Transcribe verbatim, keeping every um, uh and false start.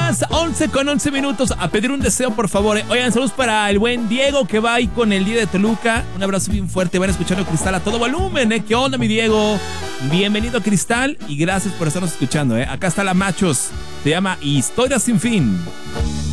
las once con once minutos. A pedir un deseo, por favor. eh. Oigan, saludos para el buen Diego que va ahí con el día de Toluca. Un abrazo bien fuerte. Van escuchando Cristal a todo volumen, ¿eh? ¿Qué onda, mi Diego? Bienvenido, Cristal, y gracias por estarnos escuchando, ¿eh? Acá está la Machos. Se llama Historia Sin Fin.